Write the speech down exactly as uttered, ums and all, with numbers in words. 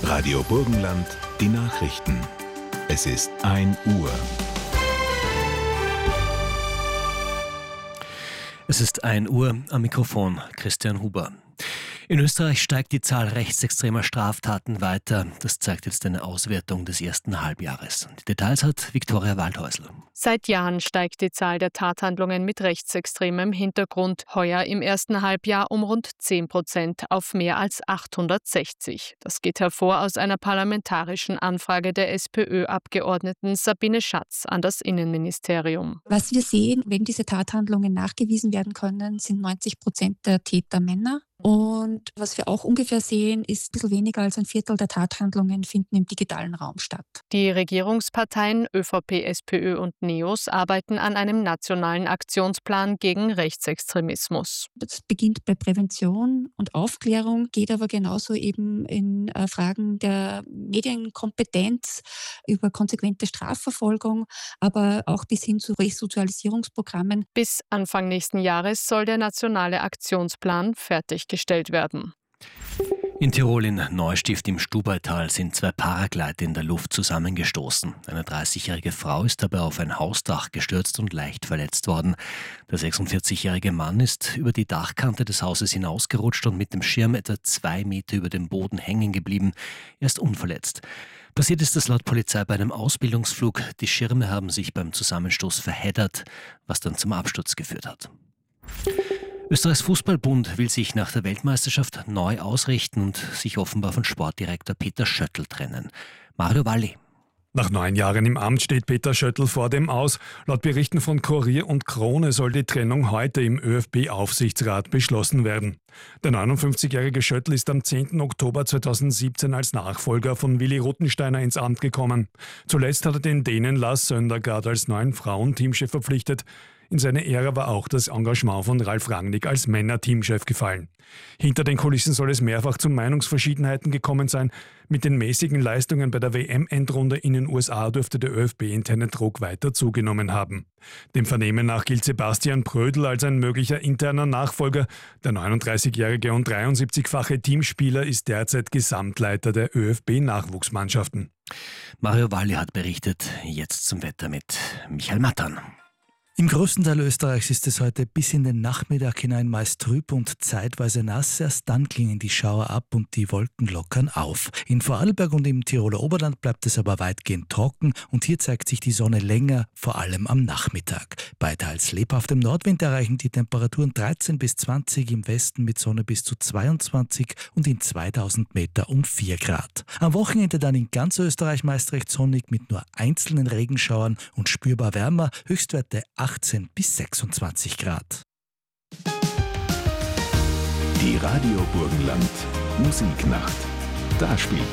Radio Burgenland, die Nachrichten. Es ist ein Uhr. Es ist ein Uhr, am Mikrofon Christian Huber. In Österreich steigt die Zahl rechtsextremer Straftaten weiter. Das zeigt jetzt eine Auswertung des ersten Halbjahres. Die Details hat Viktoria Waldhäusl. Seit Jahren steigt die Zahl der Tathandlungen mit rechtsextremem Hintergrund. Heuer im ersten Halbjahr um rund zehn Prozent auf mehr als achthundertsechzig. Das geht hervor aus einer parlamentarischen Anfrage der SPÖ-Abgeordneten Sabine Schatz an das Innenministerium. Was wir sehen, wenn diese Tathandlungen nachgewiesen werden können, sind neunzig Prozent der Täter Männer. Und was wir auch ungefähr sehen, ist ein bisschen weniger als ein Viertel der Tathandlungen finden im digitalen Raum statt. Die Regierungsparteien ÖVP, SPÖ und NEOS arbeiten an einem nationalen Aktionsplan gegen Rechtsextremismus. Das beginnt bei Prävention und Aufklärung, geht aber genauso eben in äh, Fragen der Medienkompetenz über konsequente Strafverfolgung, aber auch bis hin zu Resozialisierungsprogrammen. Bis Anfang nächsten Jahres soll der nationale Aktionsplan fertiggestellt werden. In Tirol in Neustift im Stubaital sind zwei Paragleiter in der Luft zusammengestoßen. Eine dreißigjährige Frau ist dabei auf ein Hausdach gestürzt und leicht verletzt worden. Der sechsundvierzigjährige Mann ist über die Dachkante des Hauses hinausgerutscht und mit dem Schirm etwa zwei Meter über dem Boden hängen geblieben. Er ist unverletzt. Passiert ist das laut Polizei bei einem Ausbildungsflug. Die Schirme haben sich beim Zusammenstoß verheddert, was dann zum Absturz geführt hat. Österreichs Fußballbund will sich nach der Weltmeisterschaft neu ausrichten und sich offenbar von Sportdirektor Peter Schöttl trennen. Mario Valli. Nach neun Jahren im Amt steht Peter Schöttl vor dem Aus. Laut Berichten von Kurier und Krone soll die Trennung heute im ÖFB-Aufsichtsrat beschlossen werden. Der neunundfünfzigjährige Schöttl ist am zehnten Oktober zweitausendsiebzehn als Nachfolger von Willi Ruttensteiner ins Amt gekommen. Zuletzt hat er den Dänen Lars Søndergaard als neuen Frauenteamchef verpflichtet. In seine Ära war auch das Engagement von Ralf Rangnick als Männer-Teamchef gefallen. Hinter den Kulissen soll es mehrfach zu Meinungsverschiedenheiten gekommen sein. Mit den mäßigen Leistungen bei der W M-Endrunde in den U S A dürfte der ÖFB-interne Druck weiter zugenommen haben. Dem Vernehmen nach gilt Sebastian Prödl als ein möglicher interner Nachfolger. Der neununddreißigjährige und dreiundsiebzigfache Teamspieler ist derzeit Gesamtleiter der ÖFB-Nachwuchsmannschaften. Mario Valli hat berichtet. Jetzt zum Wetter mit Michael Mattern. Im größten Teil Österreichs ist es heute bis in den Nachmittag hinein meist trüb und zeitweise nass. Erst dann klingen die Schauer ab und die Wolken lockern auf. In Vorarlberg und im Tiroler Oberland bleibt es aber weitgehend trocken und hier zeigt sich die Sonne länger, vor allem am Nachmittag. Bei teils lebhaftem Nordwind erreichen die Temperaturen dreizehn bis zwanzig, im Westen mit Sonne bis zu zweiundzwanzig und in zweitausend Meter um vier Grad. Am Wochenende dann in ganz Österreich meist recht sonnig mit nur einzelnen Regenschauern und spürbar wärmer, Höchstwerte achtzehn bis sechsundzwanzig Grad. Die Radio Burgenland Musiknacht. Da spielt